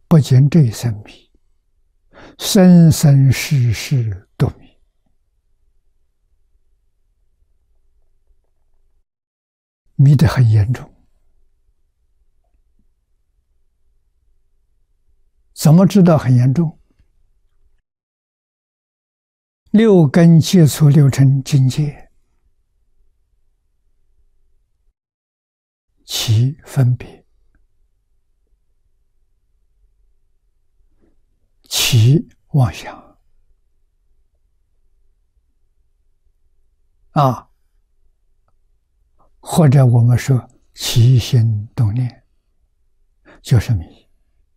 不仅这一生迷，生生世世都迷。迷得很严重。怎么知道很严重？六根接触六尘境界，其分别，其妄想啊，或者我们说起心动念，就是迷。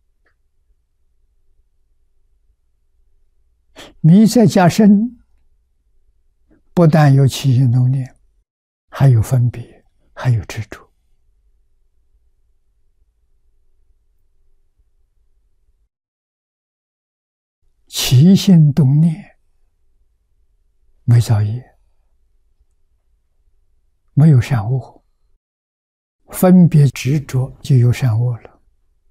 迷再加深，不但有起心动念，还有分别，还有执着。起心动念没造业，没有善恶，分别执着就有善恶了。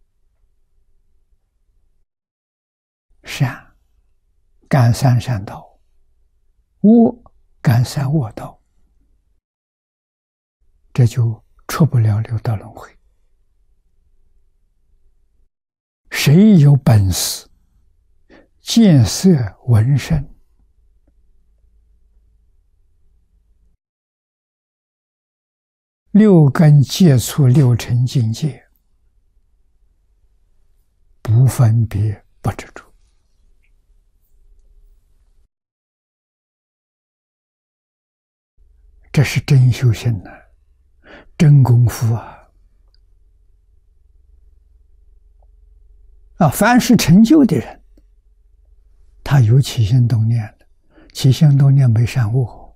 善感三善道，恶感三恶道，这就出不了六道轮回。谁有本事见色闻声，六根接触六尘境界，不分别不执着，这是真修行啊，真功夫啊！凡是成就的人，他有起心动念的，起心动念没善恶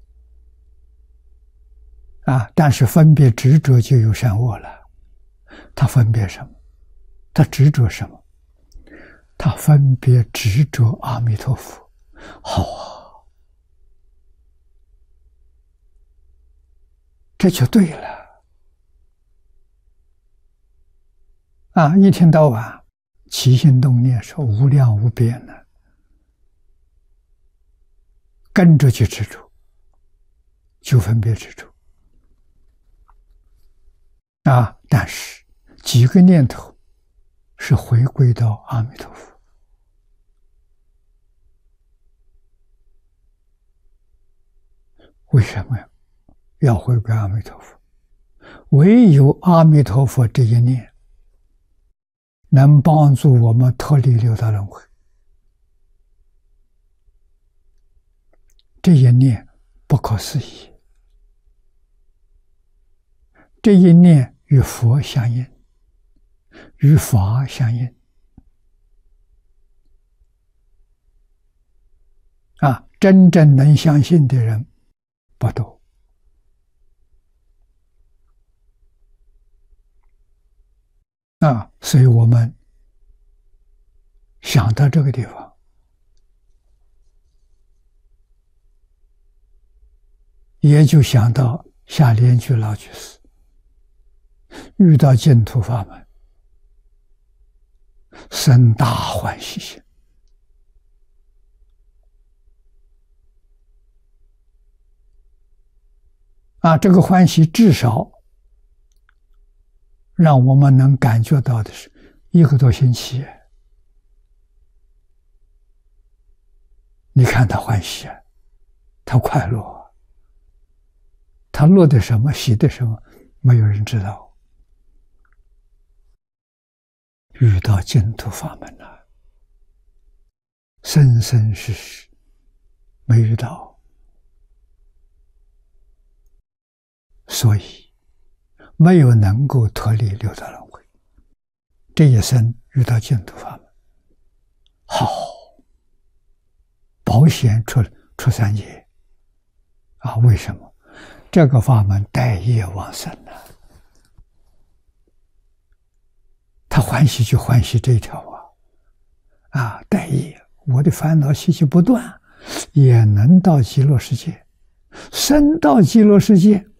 但是分别执着就有善恶了。他分别什么？他执着什么？他分别执着阿弥陀佛。好这就对了一天到晚起心动念是无量无边的，跟着去执着，就分别执着但是几个念头是回归到阿弥陀佛。为什么要回归阿弥陀佛？唯有阿弥陀佛这一念能帮助我们脱离六道轮回。这一念不可思议，这一念与佛相应，与法相应真正能相信的人不多所以我们想到这个地方，也就想到下莲居老居士遇到净土法门，生大欢喜心这个欢喜至少让我们能感觉到的是1个多星期。你看他欢喜他快乐他乐的什么喜的什么没有人知道。遇到净土法门了，生生世世没遇到，所以没有能够脱离六道轮回。这一生遇到净土法门，好，保险出三劫为什么？这个法门带业往生他欢喜就欢喜这条带业，我的烦恼习气不断，也能到极乐世界。生到极乐世界，